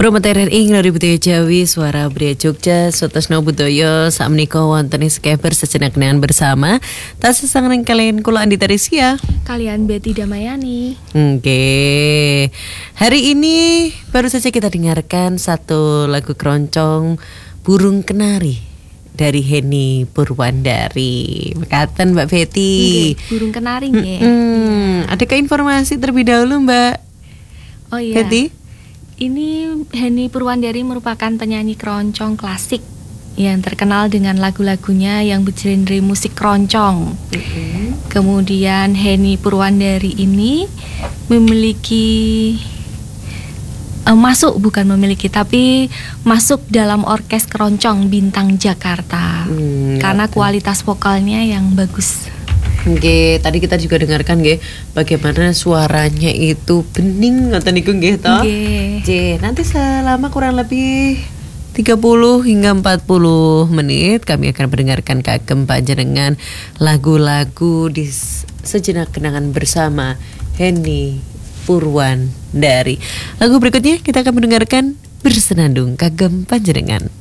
Promoter ing lori budaya Jawi, suara budaya Jogja, Sutresno Budaya, sakmenika wonten ing Skeber sejenak kenangan bersama. Tas sesangen kalian kula Andi Taresia. Kalian Betty Damayani. Oke. Hari ini baru saja kita dengarkan satu lagu keroncong Burung Kenari dari Henny Purwandari. Mekaten Mbak Betty. Burung Kenari nggih. Adakah informasi terlebih dahulu Mbak? Oh iya. Betty? Ini Henny Purwandari merupakan penyanyi keroncong klasik yang terkenal dengan lagu-lagunya yang bergenre musik keroncong. Kemudian Henny Purwandari ini memiliki masuk dalam orkes keroncong Bintang Jakarta karena kualitas vokalnya yang bagus. Oke, tadi kita juga dengarkan nggih bagaimana suaranya itu bening ngoten niku nggih toh. Nggih. Nanti selama kurang lebih 30 hingga 40 menit kami akan mendengarkan kagem panjenengan lagu-lagu di sejenak kenangan bersama Henny Purwandari. Lagu berikutnya kita akan mendengarkan Bersenandung kagem panjenengan.